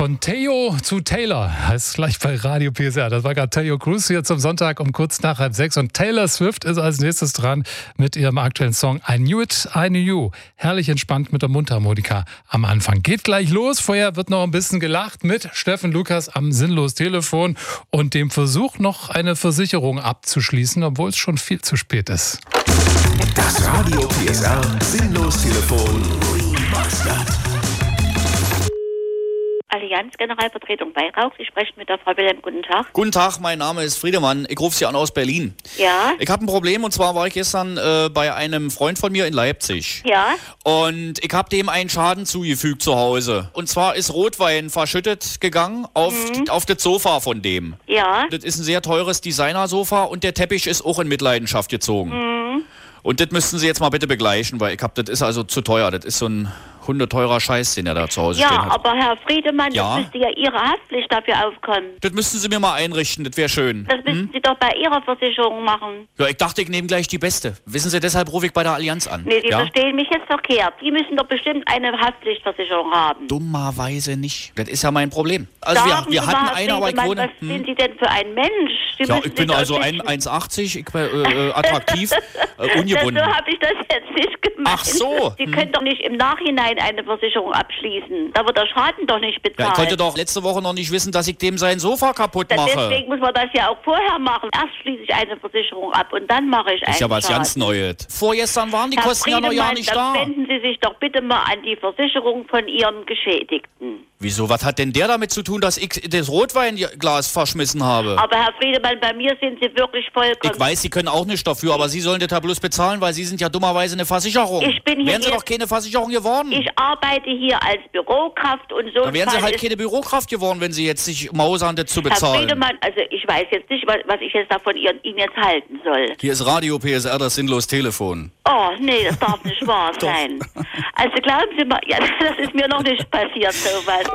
Von Theo zu Taylor heißt gleich bei Radio PSR. Das war gerade Taylor Cruz hier zum Sonntag um kurz nach 5:30. Und Taylor Swift ist als nächstes dran mit ihrem aktuellen Song I Knew It, I Knew You. Herrlich entspannt mit der Mundharmonika am Anfang. Geht gleich los. Vorher wird noch ein bisschen gelacht mit Steffen Lukas am Sinnlos-Telefon und dem Versuch, noch eine Versicherung abzuschließen, obwohl es schon viel zu spät ist. Das Radio PSR Sinnlos-Telefon Remastered. Allianz Generalvertretung Weihrauch. Sie sprechen mit der Frau Wilhelm. Guten Tag. Guten Tag, mein Name ist Friedemann. Ich rufe Sie an aus Berlin. Ja. Ich habe ein Problem, und zwar war ich gestern bei einem Freund von mir in Leipzig. Ja. Und ich habe dem einen Schaden zugefügt zu Hause. Und zwar ist Rotwein verschüttet gegangen auf das Sofa von dem. Ja. Das ist ein sehr teures Designersofa und der Teppich ist auch in Mitleidenschaft gezogen. Und das müssten Sie jetzt mal bitte begleichen, weil das ist also zu teuer. Das ist so ein hundeteurer Scheiß, den er da zu Hause stehen hat. Ja, aber Herr Friedemann, Ja? das müsste ja Ihre Haftpflicht dafür aufkommen. Das müssten Sie mir mal einrichten, das wäre schön. Das müssten Sie doch bei Ihrer Versicherung machen. Ja, ich dachte, ich nehme gleich die beste. Wissen Sie, deshalb rufe ich bei der Allianz an. Nee, Sie ja? verstehen mich jetzt verkehrt. Sie müssen doch bestimmt eine Haftpflichtversicherung haben. Dummerweise nicht. Das ist ja mein Problem. Also Sagen wir Sie hatten mal, Herr eine, aber ich Friedemann, wohne... was sind Sie denn für ein Mensch? Sie Ja, müssen ich bin sich also ausrichten. 1,80, ich bin attraktiv, ungebunden. So habe ich das jetzt nicht gemeint. Ach so. Sie können doch nicht im Nachhinein eine Versicherung abschließen. Da wird der Schaden doch nicht Ja, bezahlt. ich konnte doch letzte Woche noch nicht wissen, dass ich dem sein Sofa kaputt mache. Deswegen muss man das ja auch vorher machen. Erst schließe ich eine Versicherung ab und dann mache ich einen Ist ja was Schaden. ganz Neues. Vorgestern waren die Herr Kosten ja noch ja Friedemann, nicht dann da. wenden Sie sich doch bitte mal an die Versicherung von Ihrem Geschädigten. Wieso, was hat denn der damit zu tun, dass ich das Rotweinglas verschmissen habe? Aber Herr Friedemann, bei mir sind Sie wirklich vollkommen... Ich weiß, Sie können auch nichts dafür, aber Sie sollen das ja bloß bezahlen, weil Sie sind ja dummerweise eine Versicherung. Ich bin hier Wären Sie jetzt- doch keine Versicherung geworden. Ich arbeite hier als Bürokraft und so... Da wären Sie ein Fall halt ist- keine Bürokraft geworden, wenn Sie jetzt sich mausern, das zu Herr bezahlen. Friedemann, also ich weiß jetzt nicht, was ich jetzt davon Ihnen jetzt halten soll. Hier ist Radio PSR, das Sinnlos-Telefon. Oh, nee, das darf nicht wahr sein. Also glauben Sie mal, ja, das ist mir noch nicht passiert, sowas.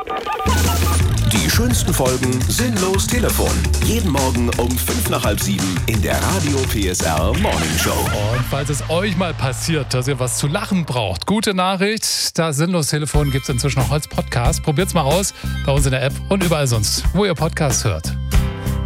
Die schönsten Folgen Sinnlos-Telefon. Jeden Morgen um 6:55 in der Radio PSR Morning Show. Und falls es euch mal passiert, dass ihr was zu lachen braucht, gute Nachricht, das Sinnlos-Telefon gibt es inzwischen auch als Podcast. Probiert's mal aus, bei uns in der App und überall sonst, wo ihr Podcasts hört.